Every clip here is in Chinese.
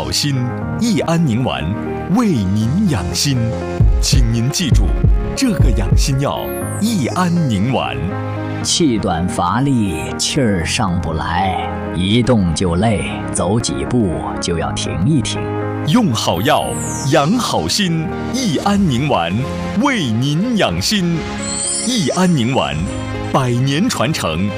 好心益安宁丸为您养心，请您记住这个养心药益安宁丸。 气短乏力，气儿上不来，一动就累，走几步就要停一停。 用好药，养好心，益安宁丸为您养心。益安宁丸100年传承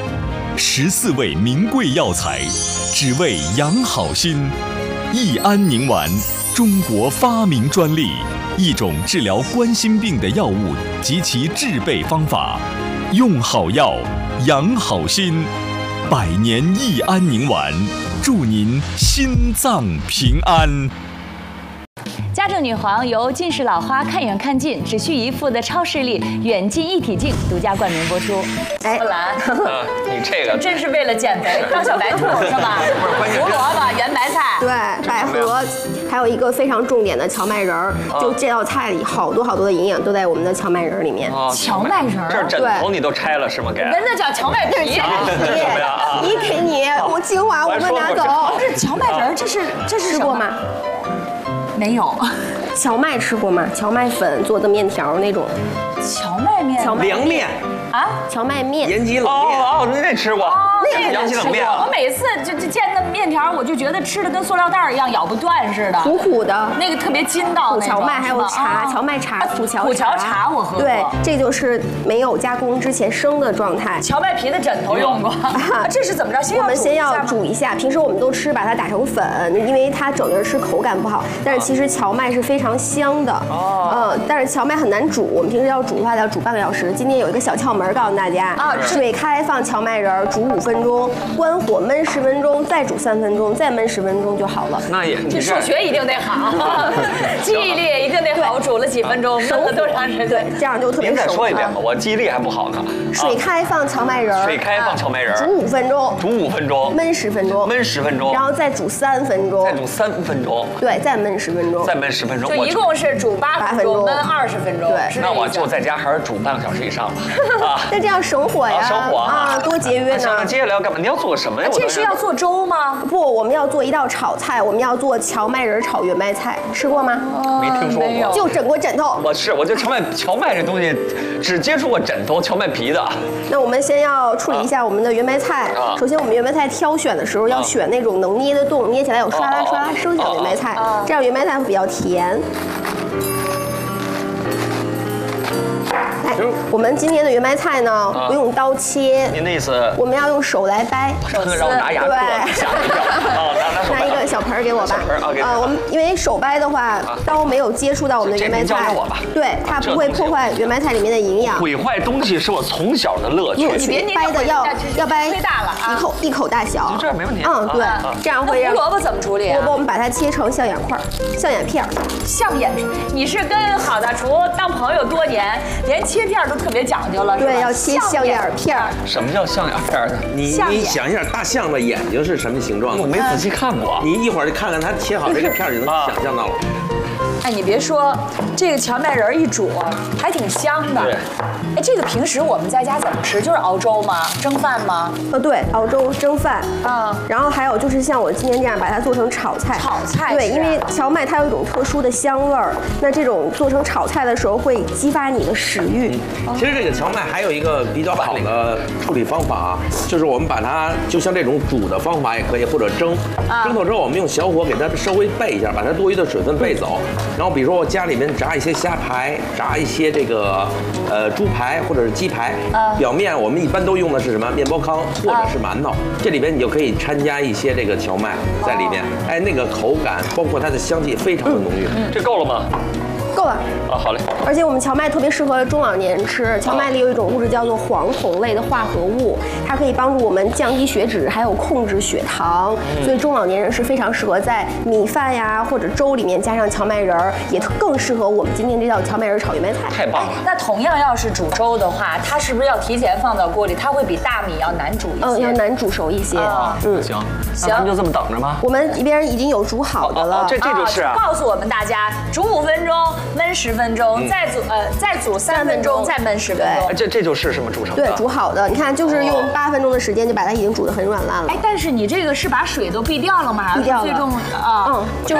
，14味名贵药材，只为养好心。益安宁丸，中国发明专利，一种治疗冠心病的药物及其制备方法。用好药，养好心，100年益安宁丸，祝您心脏平安。 家政女皇由近视老花看远看近只需一副的超视力远近一体镜独家冠名播出。 哎， 不然， 你这个真是为了减肥当小白兔是吧？胡萝卜、圆白菜， 对，百合，还有一个非常重点的荞麦仁儿，就这道菜里好多的营养都在我们的荞麦仁儿里面。 荞麦仁儿， 这枕头你都拆了是吗？给人家叫荞麦皮。 你给你，我精华我们拿走。 这荞麦仁儿，这是吃过吗？ 没有。 荞麦吃过吗？荞麦粉做的面条那种。 荞麦面。 凉面啊？ 荞麦面。 延吉冷面。 哦，那吃过。 那个延吉冷面。 我每次就见那面条，我就觉得吃的跟塑料袋一样，咬不断似的。 苦苦的。 那个特别筋道那种。 荞麦还有茶，荞麦茶、土桥茶我喝过。 对，这就是没有加工之前生的状态。 荞麦皮的枕头用过。这是怎么着？ 我们先要煮一下。平时我们都吃把它打成粉，因为它整着吃口感不好。但是其实荞麦是非常香的。但是荞麦很难煮，我们平时要煮的话要煮半个小时。今天有一个小窍门告诉大家水开放荞麦仁煮5分钟，关火焖10分钟，再煮3分钟，再焖10分钟就好了。 那也， 这数学一定得好，记忆力也一定得好。煮了几分钟，焖了多长时间？ 对，这样就特别熟。 您再说一遍吧，我记忆力还不好呢。 水开放荞麦仁， 水开放荞麦仁， 煮5分钟， 煮5分钟， 焖10分钟， 焖10分钟， 然后再煮3分钟， 再煮3分钟， 对，再焖10分钟， 再焖10分钟， 就一共是煮8分钟，焖20分钟。 对， 那我就在家还是煮半个小时以上吧。 那这样省火呀， 省火啊， 多节约呢。 那接下来要干嘛？你要做什么呀？ 这是要做粥吗？ 不，我们要做一道炒菜，我们要做荞麦仁炒圆白菜，吃过吗？ 没听说过， 就整过枕头。 我就荞麦这东西只接触过枕头、荞麦皮的。 那我们先要处理一下我们的圆白菜。首先，我们圆白菜挑选的时候要选那种能捏得动、捏起来有刷啦刷啦声响的圆白菜，这样圆白菜会比较甜。我们今天的圆白菜呢，不用刀切。 您的意思？ 我们要用手来掰。 让我拿牙对， 吓一跳。 拿一个小盆儿给我吧。我们因为手掰的话，刀没有接触到我们的圆白菜，对，它不会破坏圆白菜里面的营养。 毁坏东西是我从小的乐趣。 你掰的要掰大了啊， 一口大小。 这没问题。 对，这样会让。 胡萝卜怎么处理？ 胡萝卜我们把它切成象眼块、象眼片。 象眼片，你是跟好大厨当朋友多年，连切片都特别讲究了。 对，要切象眼片。 什么叫象眼片呢？ 你想一下，大象的眼睛是什么形状？ 我没仔细看过。 你一会儿就看看它切好这个片，就能想象到了。 哎，你别说，这个荞麦仁一煮还挺香的。 对。 哎，这个平时我们在家怎么吃？就是熬粥吗？蒸饭吗？ 对，熬粥、蒸饭。然后还有就是像我今天这样把它做成炒菜。 炒菜。 对，因为荞麦它有一种特殊的香味儿，那这种做成炒菜的时候会激发你的食欲。 其实这个荞麦还有一个比较好的处理方法，就是我们把它就像这种煮的方法也可以，或者蒸。蒸透之后，我们用小火给它稍微焙一下，把它多余的水分焙走。然后比如说我家里面炸一些虾排，炸一些这个猪排或者是鸡排，表面我们一般都用的是什么面包糠或者是馒头，这里边你就可以掺加一些这个荞麦在里面，哎，那个口感包括它的香气非常的浓郁。 这够了吗？ 够了。 好嘞。 而且我们荞麦特别适合中老年人吃，荞麦里有一种物质叫做黄酮类的化合物，它可以帮助我们降低血脂，还有控制血糖，所以中老年人是非常适合在米饭呀或者粥里面加上荞麦仁儿，也更适合我们今天这道荞麦仁炒圆白菜。 太棒了。 那同样要是煮粥的话，它是不是要提前放到锅里？它会比大米要难煮一些。 要难煮熟一些。 行，那咱们就这么等着吗？ 我们一边已经有煮好的了。 这就是告诉我们大家，煮5分钟，焖10分钟，再煮3分钟，再焖10分钟。 这就是什么煮成的？ 对，煮好的。你看，就是用8分钟的时间就把它已经煮得很软烂了。 哎，但是你这个是把水都避掉了吗？ 避掉了。 最重就